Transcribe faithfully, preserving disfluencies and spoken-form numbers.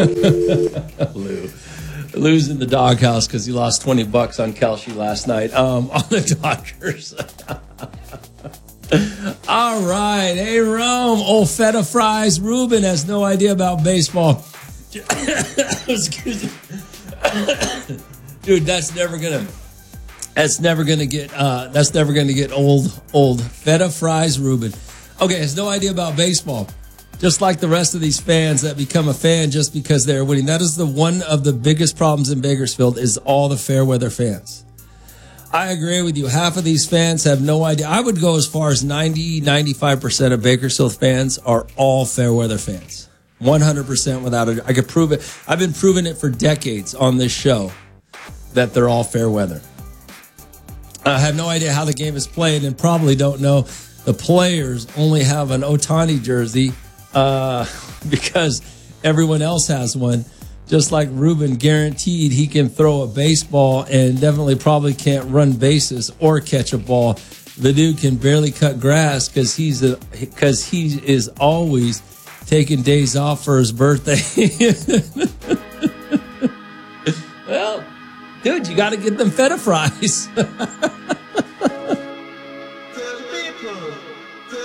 Lou. Lou's in the doghouse because he lost twenty bucks on Kelce last night um, on the Dodgers. All right. Hey, Rome. Old feta fries. Ruben has no idea about baseball. Excuse me. Dude, that's never going to... That's never gonna get. Uh, that's never gonna get old. Old feta fries, Ruben. Okay, has no idea about baseball. Just like the rest of these fans that become a fan just because they're winning. That is the one of the biggest problems in Bakersfield is all the fair weather fans. I agree with you. Half of these fans have no idea. I would go as far as ninety, ninety-five percent of Bakersfield fans are all fair weather fans. one hundred percent without it. I could prove it. I've been proving it for decades on this show that they're all fair weather. I have no idea how the game is played and probably don't know the players only have an Ohtani jersey uh, because everyone else has one. Just like Ruben guaranteed he can throw a baseball and definitely probably can't run bases or catch a ball. The dude can barely cut grass because he's a because he is always taking days off for his birthday. Well, dude, you got to get them feta fries.